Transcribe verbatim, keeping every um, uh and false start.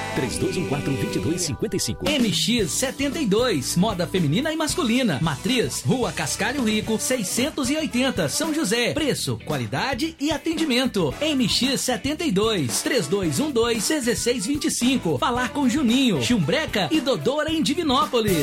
três dois um quatro, dois dois cinco cinco. M X setenta e dois, moda feminina e masculina. Matriz, Rua Cascalho Rico, seiscentos e oitenta, São José. Preço, qualidade e atendimento. M X setenta e dois, três dois um dois, um seis dois cinco. Falar com Juninho, Chumbreca e Dodora em Divinópolis.